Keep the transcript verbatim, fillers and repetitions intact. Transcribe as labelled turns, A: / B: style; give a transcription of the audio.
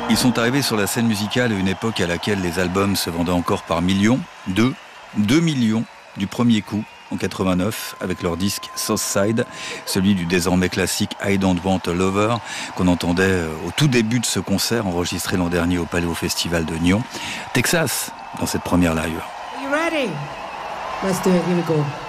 A: Ils sont arrivés sur la scène musicale à une époque à laquelle les albums se vendaient encore par millions. Deux, deux millions du premier coup en quatre-vingt-neuf avec leur disque Southside, celui du désormais classique I Don't Want a Lover qu'on entendait au tout début de ce concert enregistré l'an dernier au Paléo Festival de Nyon. Texas dans cette première live.
B: Are you ready? Let's do it, here we go.